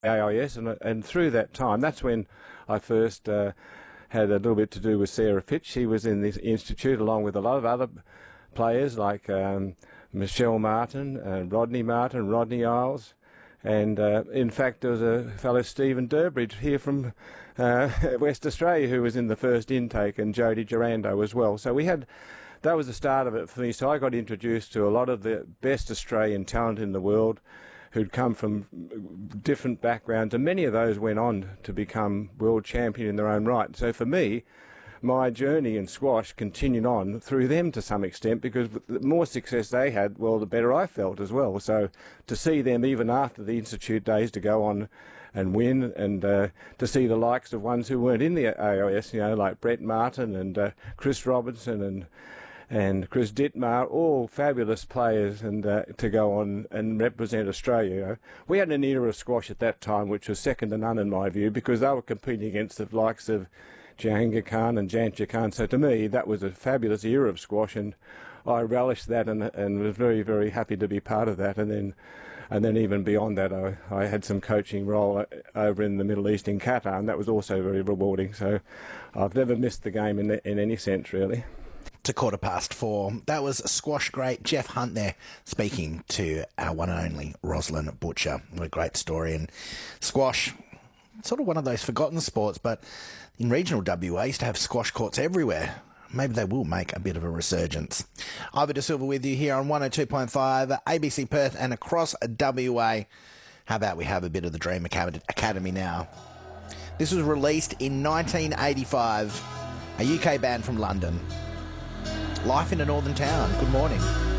AIS, and through that time, that's when I first had a little bit to do with Sarah Fitch. She was in this institute along with a lot of other players like Michelle Martin, Rodney Martin, Rodney Isles, and in fact there was a fellow Stephen Durbridge here from West Australia who was in the first intake, and Jodie Durando as well. So that was the start of it for me. So I got introduced to a lot of the best Australian talent in the world who'd come from different backgrounds, and many of those went on to become world champion in their own right. So for me, my journey in squash continued on through them to some extent, because the more success they had, well, the better I felt as well. So to see them even after the Institute days to go on and win, and to see the likes of ones who weren't in the AIS, like Brett Martin and Chris Robinson and Chris Dittmar, all fabulous players, and to go on and represent Australia. We had an era of squash at that time which was second to none in my view, because they were competing against the likes of Jahangir Khan and Jantjier Khan. So to me, that was a fabulous era of squash, and I relished that and was very, very happy to be part of that. And then even beyond that, I had some coaching role over in the Middle East in Qatar, and that was also very rewarding. So I've never missed the game in any sense, really. To 4:15. That was squash great Jeff Hunt there speaking to our one and only Rosalind Butcher. What a great story. And squash, sort of one of those forgotten sports, but in regional WA used to have squash courts everywhere. Maybe they will make a bit of a resurgence. Ivor De Silva with you here on 102.5 ABC Perth and across WA. How about we have a bit of the Dream Academy now? This was released in 1985, a UK band from London. Life in a northern town. Good morning.